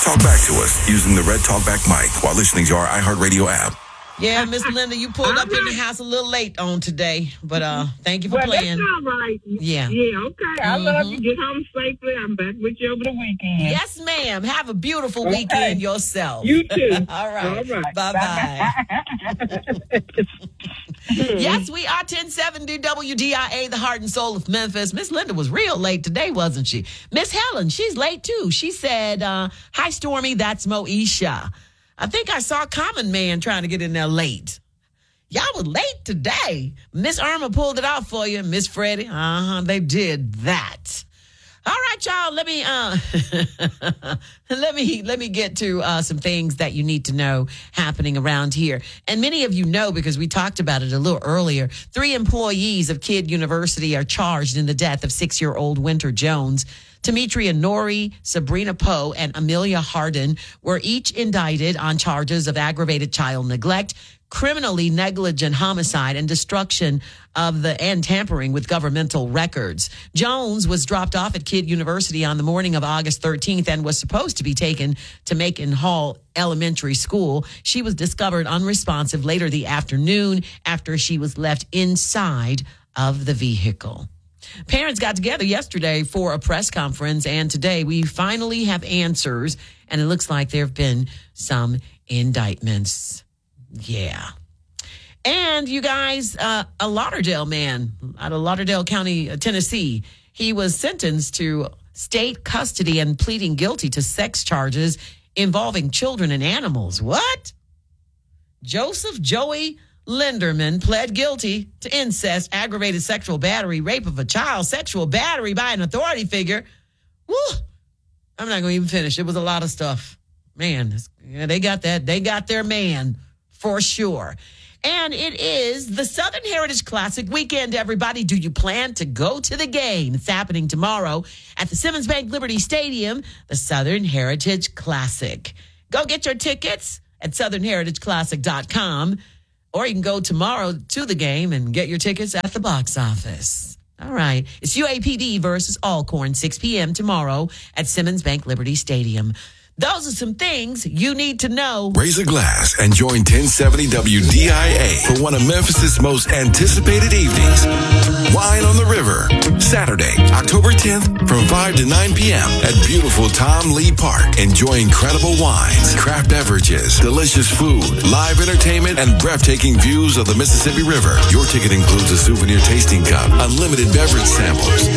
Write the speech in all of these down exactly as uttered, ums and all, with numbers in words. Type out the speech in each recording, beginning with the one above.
Talk back to us using the Red Talkback mic while listening to our iHeartRadio app. Yeah, Miss Linda, you pulled up in the house a little late on today, but uh, thank you for well, playing. That's all right. Yeah. Yeah, okay. I mm-hmm. love you. Get home safely. I'm back with you over the weekend. Yes, ma'am. Have a beautiful okay. weekend yourself. You too. All right. All right. Bye-bye. Yes, we are ten seventy W D I A, the heart and soul of Memphis. Miss Linda was real late today, wasn't she? Miss Helen, she's late too. She said, uh, hi, Stormy, that's Moesha. I think I saw Common Man trying to get in there late. Y'all was late today. Miss Irma pulled it out for you. Miss Freddie, uh-huh, they did that. All right, y'all, let me uh, let me let me get to uh, some things that you need to know happening around here. And many of you know because we talked about it a little earlier. Three employees of Kidd University are charged in the death of six-year-old Winter Jones. Demetria Norrie, Sabrina Poe, and Amelia Harden were each indicted on charges of aggravated child neglect, criminally negligent homicide, and destruction of the and tampering with governmental records. Jones was dropped off at Kidd University on the morning of August thirteenth and was supposed to be taken to Macon Hall Elementary School. She was discovered unresponsive later the afternoon after she was left inside of the vehicle. Parents got together yesterday for a press conference, and today we finally have answers, and it looks like there have been some indictments. Yeah. And you guys, uh, a Lauderdale man out of Lauderdale County, Tennessee, he was sentenced to state custody and pleading guilty to sex charges involving children and animals. What? Joseph Joey Linderman pled guilty to incest, aggravated sexual battery, rape of a child, sexual battery by an authority figure. Woo! I'm not going to even finish. It was a lot of stuff. Man, yeah, they got that. They got their man for sure. And it is the Southern Heritage Classic weekend, everybody. Do you plan to go to the game? It's happening tomorrow at the Simmons Bank Liberty Stadium, the Southern Heritage Classic. Go get your tickets at southern heritage classic dot com. Or you can go tomorrow to the game and get your tickets at the box office. All right. It's U A P B versus Alcorn, six p.m. tomorrow at Simmons Bank Liberty Stadium. Those are some things you need to know. Raise a glass and join ten seventy W D I A for one of Memphis's most anticipated evenings. Wine on the River, Saturday, October tenth from five to nine p.m. at beautiful Tom Lee Park. Enjoy incredible wines, craft beverages, delicious food, live entertainment, and breathtaking views of the Mississippi River. Your ticket includes a souvenir tasting cup, unlimited beverage samples,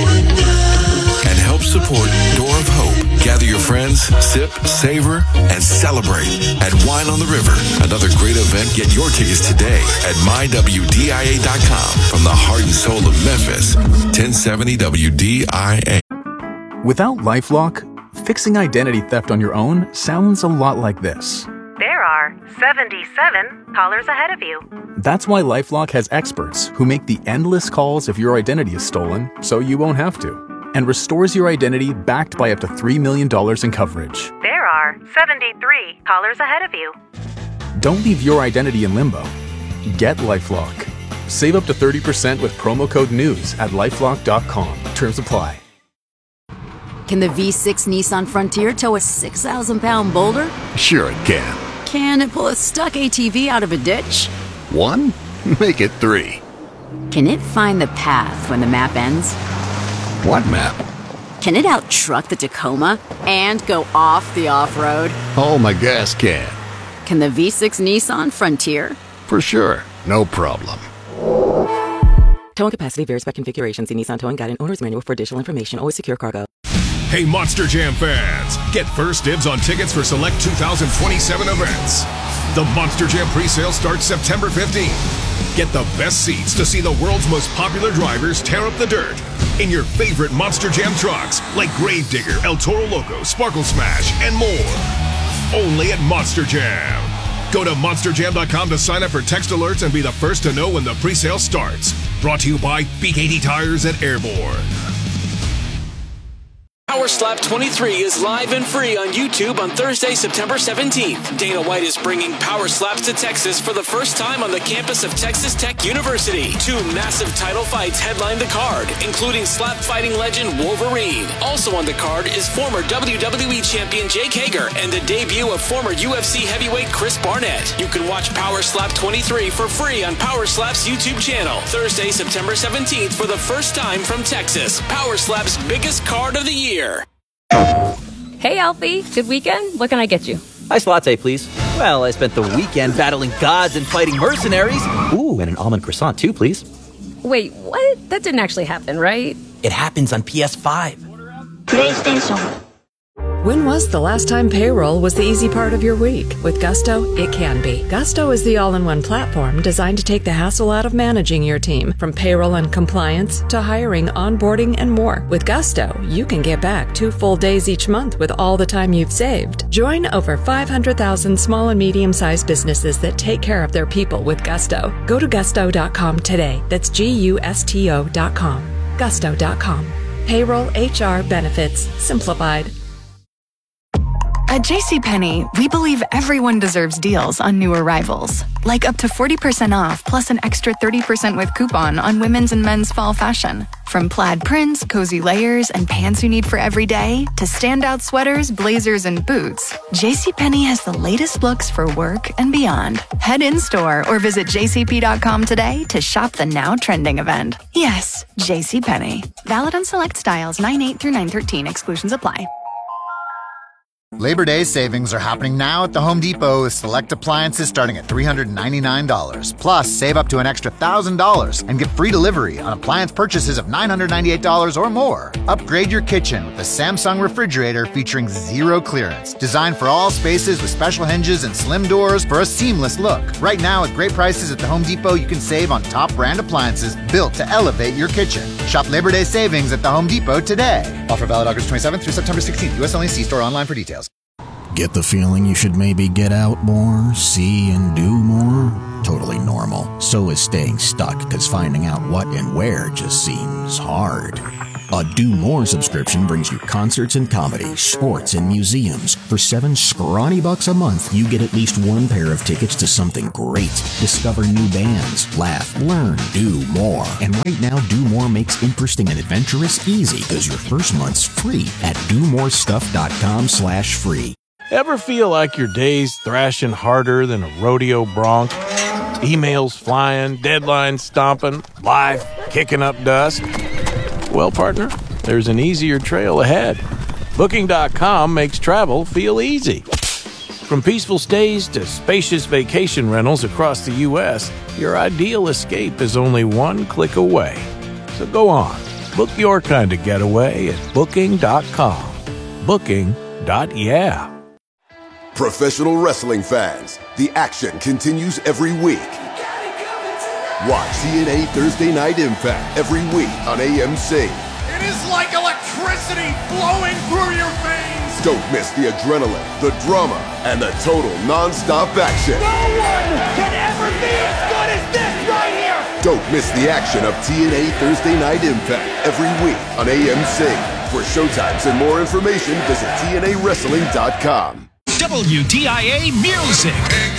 and help support Door of Hope. Gather your friends, sip, savor, and celebrate at Wine on the River. Another great event. Get your tickets today at my w d i a dot com. From the heart and soul of Memphis, ten seventy W D I A. Without LifeLock, fixing identity theft on your own sounds a lot like this. There are seventy-seven callers ahead of you. That's why LifeLock has experts who make the endless calls if your identity is stolen, so you won't have to, and restores your identity backed by up to three million dollars in coverage. There are seventy-three callers ahead of you. Don't leave your identity in limbo. Get LifeLock. Save up to thirty percent with promo code NEWS at lifelock dot com. Terms apply. Can the V six Nissan Frontier tow a six thousand pound boulder? Sure it can. Can it pull a stuck A T V out of a ditch? One? Make it three. Can it find the path when the map ends? What map? Can it out-truck the Tacoma and go off the off-road? Oh, my gas can. Can the V six Nissan Frontier? For sure. No problem. Towing capacity varies by configuration. See Nissan Towing Guide and Owner's Manual for additional information. Always secure cargo. Hey, Monster Jam fans! Get first dibs on tickets for select two thousand twenty-seven events. The Monster Jam presale starts September fifteenth. Get the best seats to see the world's most popular drivers tear up the dirt in your favorite Monster Jam trucks like Gravedigger, El Toro Loco, Sparkle Smash, and more. Only at Monster Jam. Go to monster jam dot com to sign up for text alerts and be the first to know when the presale starts. Brought to you by B K D Tires at Airborne. Power Slap twenty-three is live and free on YouTube on Thursday, September seventeenth. Dana White is bringing Power Slaps to Texas for the first time on the campus of Texas Tech University. Two massive title fights headline the card, including slap fighting legend Wolverine. Also on the card is former W W E champion Jake Hager and the debut of former U F C heavyweight Chris Barnett. You can watch Power Slap twenty-three for free on Power Slap's YouTube channel. Thursday, September seventeenth for the first time from Texas. Power Slap's biggest card of the year. Hey, Alfie. Good weekend? What can I get you? Iced latte, please. Well, I spent the weekend battling gods and fighting mercenaries. Ooh, and an almond croissant, too, please. Wait, what? That didn't actually happen, right? It happens on P S five. PlayStation. When was the last time payroll was the easy part of your week? With Gusto, it can be. Gusto is the all-in-one platform designed to take the hassle out of managing your team, from payroll and compliance to hiring, onboarding, and more. With Gusto, you can get back two full days each month with all the time you've saved. Join over five hundred thousand small and medium-sized businesses that take care of their people with Gusto. Go to gusto dot com today. That's G U S T O dot com. gusto dot com. Payroll, H R, benefits, simplified. At JCPenney, we believe everyone deserves deals on new arrivals. Like up to forty percent off plus an extra thirty percent with coupon on women's and men's fall fashion. From plaid prints, cozy layers, and pants you need for every day, to standout sweaters, blazers, and boots, JCPenney has the latest looks for work and beyond. Head in-store or visit j c p dot com today to shop the now trending event. Yes, JCPenney. Valid on select styles nine eight through nine thirteen. Exclusions apply. Labor Day savings are happening now at the Home Depot with select appliances starting at three hundred ninety-nine dollars. Plus, save up to an extra one thousand dollars and get free delivery on appliance purchases of nine hundred ninety-eight dollars or more. Upgrade your kitchen with the Samsung refrigerator featuring zero clearance. Designed for all spaces with special hinges and slim doors for a seamless look. Right now, with great prices at the Home Depot, you can save on top brand appliances built to elevate your kitchen. Shop Labor Day savings at the Home Depot today. Offer valid August twenty-seventh through September sixteenth. U S only. See store online for details. Get the feeling you should maybe get out more, see and do more? Totally normal. So is staying stuck, because finding out what and where just seems hard. A Do More subscription brings you concerts and comedy, sports and museums. For seven scrawny bucks a month, you get at least one pair of tickets to something great. Discover new bands, laugh, learn, do more. And right now, Do More makes interesting and adventurous easy, because your first month's free at do more stuff dot com slash free. Ever feel like your day's thrashing harder than a rodeo bronc? Emails flying, deadlines stomping, life kicking up dust? Well, partner, there's an easier trail ahead. Booking dot com makes travel feel easy. From peaceful stays to spacious vacation rentals across the U S, your ideal escape is only one click away. So go on, book your kind of getaway at booking dot com. Booking. Yeah. Professional wrestling fans, the action continues every week. Watch T N A Thursday Night Impact every week on A M C. It is like electricity flowing through your veins. Don't miss the adrenaline, the drama, and the total non-stop action. No one can ever be as good as this right here. Don't miss the action of T N A Thursday Night Impact every week on A M C. For showtimes and more information, visit T N A wrestling dot com. W D I A Music.